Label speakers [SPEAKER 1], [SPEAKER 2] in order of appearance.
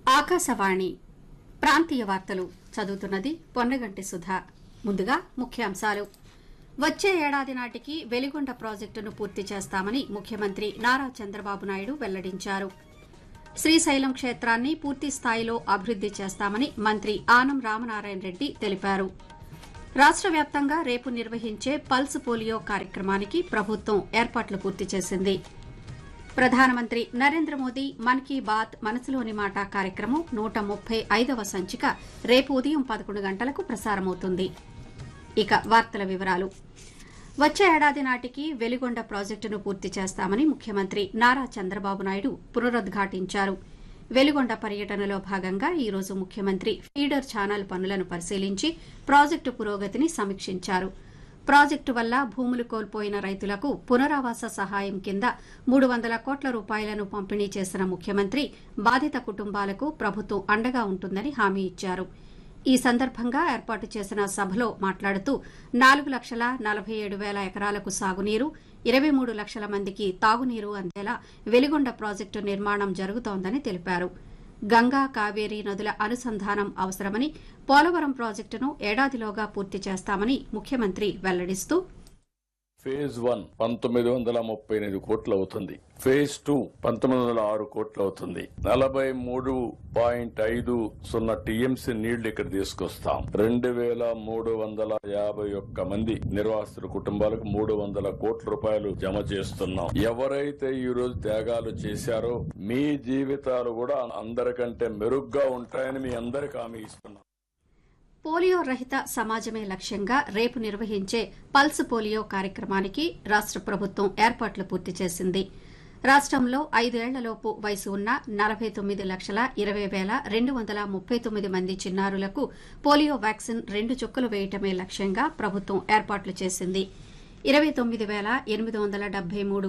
[SPEAKER 1] ఆకాశవాణి ప్రాంతీయ వార్తలు చదువుతున్నది పొన్నగంటి సుధా. ముందుగా ముఖ్యాంశాలు. వచ్చే ఏడాది నాటికి వెలిగొండ ప్రాజెక్టును పూర్తి చేస్తామని ముఖ్యమంత్రి నారా చంద్రబాబు నాయుడు వెల్లడించారు. శ్రీశైలం క్షేత్రాన్ని పూర్తి స్థాయిలో అభివృద్ది చేస్తామని మంత్రి ఆనం రామనారాయణ రెడ్డి తెలిపారు. రాష్ట వ్యాప్తంగా రేపు నిర్వహించే పల్స్ పోలియో కార్యక్రమానికి ప్రభుత్వం ఏర్పాట్లు పూర్తి చేసింది. ప్రధానమంత్రి నరేంద్ర మోదీ మన్ కీ బాత్ మనసులోని మాట కార్యక్రమం 135వ సంచిక రేపు ఉదయం 11 గంటలకు ప్రసారమవుతుంది. ఇక వార్తల వివరాలు. వచ్చే ఏడాది నాటికి వెలిగొండ ప్రాజెక్టును పూర్తి చేస్తామని ముఖ్యమంత్రి నారా చంద్రబాబు నాయుడు పునరుద్ఘాటించారు. వెలిగొండ పర్యటనలో భాగంగా ఈ రోజు ముఖ్యమంత్రి ఫీడర్ ఛానల్ పనులను పరిశీలించి ప్రాజెక్టు పురోగతిని సమీక్షించారు. ప్రాజెక్టు వల్ల భూములు కోల్పోయిన రైతులకు పునరావాస సహాయం కింద 300 కోట్ల రూపాయలను పంపిణీ చేసిన ముఖ్యమంత్రి బాధిత కుటుంబాలకు ప్రభుత్వం అండగా ఉంటుందని హామీ ఇచ్చారు. ఈ సందర్భంగా ఏర్పాటు చేసిన సభలో మాట్లాడుతూ 4,47,000 ఎకరాలకు సాగునీరు, 23 లక్షల మందికి తాగునీరు అందేలా వెలిగొండ ప్రాజెక్టు నిర్మాణం జరుగుతోందని తెలిపారు. గంగా కావేరీ నదుల అనుసంధానం అవసరమని, పోలవరం ప్రాజెక్టును ఏడాదిలోగా పూర్తి చేస్తామని ముఖ్యమంత్రి వెల్లడిస్తూ
[SPEAKER 2] ఫేజ్ 1 1938 కోట్లు అవుతుంది. ఫేజ్ 2 1906 కోట్లు అవుతుంది. 43.50 టీఎంసీ నీళ్లు ఇక్కడ తీసుకొస్తాం. 2,351 మంది నిర్వాసితుల కుటుంబాలకు 300 కోట్ల రూపాయలు జమ చేస్తున్నాం. ఎవరైతే ఈ రోజు త్యాగాలు చేశారో మీ జీవితాలు కూడా అందరికంటే మెరుగ్గా ఉంటాయని మీ అందరికి హామీ ఇస్తున్నాం.
[SPEAKER 1] పోలియో రహిత సమాజమే లక్ష్యంగా రేపు నిర్వహించే పల్స్ పోలియో కార్యక్రమానికి రాష్ట ప్రభుత్వం ఏర్పాట్లు పూర్తి చేసింది. రాష్టంలో 5 ఏళ్లలోపు వయసు ఉన్న 49,20,239 మంది చిన్నారులకు పోలియో వ్యాక్సిన్ 2 చుక్కలు వేయటమే లక్ష్యంగా ప్రభుత్వం ఏర్పాట్లు చేసింది. 29,873